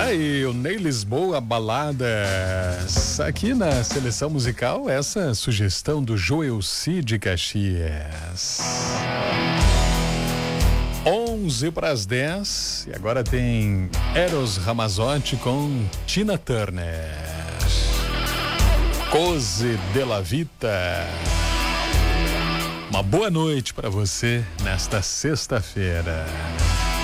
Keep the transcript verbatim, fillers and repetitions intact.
aí, o Ney Lisboa Baladas. Aqui na seleção musical, essa sugestão do Joelci de Caxias. onze para as dez. E agora tem Eros Ramazzotti com Tina Turner. Cose della Vita. Uma boa noite para você nesta sexta-feira.